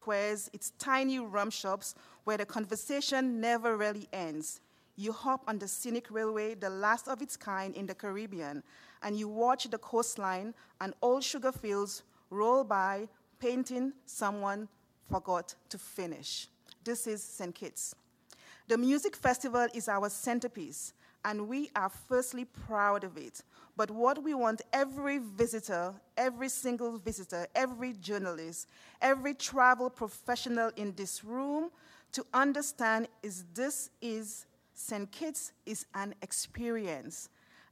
squares, its tiny rum shops where the conversation never really ends. You hop on the scenic railway, the last of its kind in the Caribbean, and you watch the coastline and old sugar fields roll by, painting someone forgot to finish. This is St. Kitts. The music festival is our centerpiece, and we are firstly proud of it. But what we want every visitor, every single visitor, every journalist, every travel professional in this room to understand is this is St. Kitts is an experience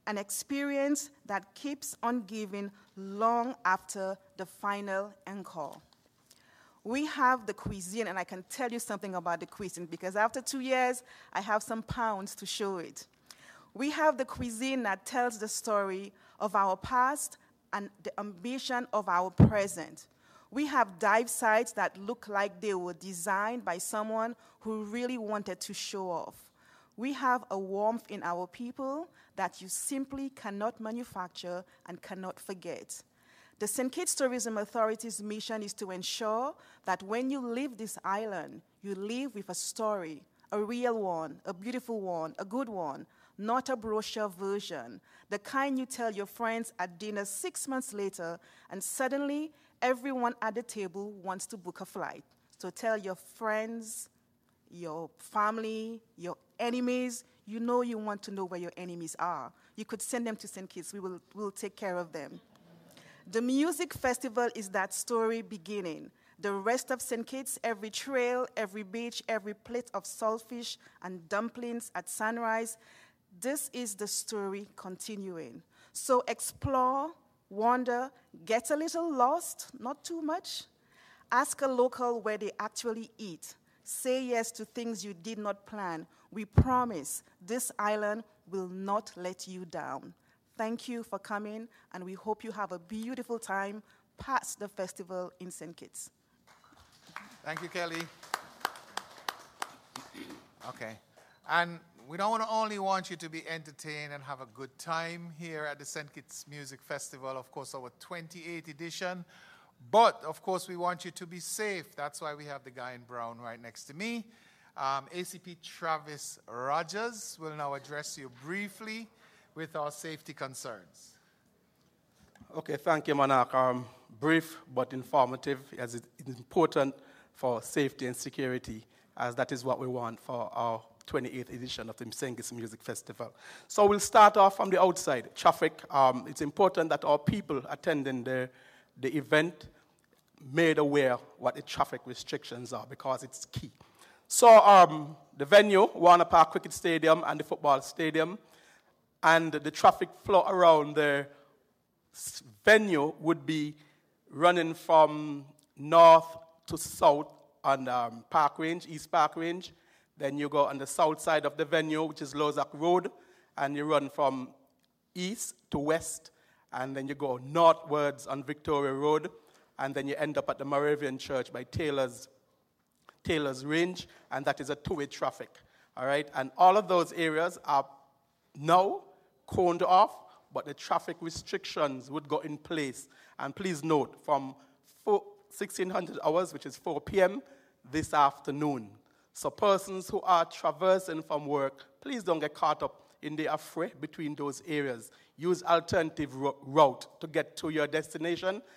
that keeps on giving long after the final encore. We have the cuisine, and I can tell you something about the cuisine because after 2 years, I have some pounds to show it. We have the cuisine that tells the story of our past and the ambition of our present. We have dive sites that look like they were designed by someone who really wanted to show off. We have a warmth in our people that you simply cannot manufacture and cannot forget. The St. Kitts Tourism Authority's mission is to ensure that when you leave this island, you leave with a story, a real one, a beautiful one, a good one, not a brochure version, the kind you tell your friends at dinner 6 months later, and suddenly everyone at the table wants to book a flight. So tell your friends, your family, your enemies, you know you want to know where your enemies are. You could send them to St. Kitts, we'll take care of them. The music festival is that story beginning. The rest of St. Kitts, every trail, every beach, every plate of saltfish and dumplings at sunrise, this is the story continuing. So explore, wander, get a little lost, not too much. Ask a local where they actually eat. Say yes to things you did not plan. We promise this island will not let you down. Thank you for coming, and we hope you have a beautiful time past the festival in St. Kitts. Thank you, Kelly. Okay. And we don't only want you to be entertained and have a good time here at the St. Kitts Music Festival, of course, our 28th edition. But, of course, we want you to be safe. That's why we have the guy in brown right next to me. ACP Travis Rogers will now address you briefly with our safety concerns. Okay, thank you, Monarch. Brief but informative, as it is important for safety and security, as that is what we want for our 28th edition of the St. Kitts Music Festival. So we'll start off from the outside. Traffic, it's important that our people attending the event made aware what the traffic restrictions are because it's key. So the venue, Warner Park Cricket Stadium and the football stadium, and the traffic flow around the venue would be running from north to south on Park Range, East Park Range. Then you go on the south side of the venue, which is Lozak Road, and you run from east to west, and then you go northwards on Victoria Road, and then you end up at the Moravian Church by Taylor's Range, and that is a two-way traffic, all right? And all of those areas are now coned off, but the traffic restrictions would go in place. And please note, from 1600 hours, which is 4 p.m. this afternoon. So persons who are traversing from work, please don't get caught up in the affray between those areas. Use alternative route to get to your destination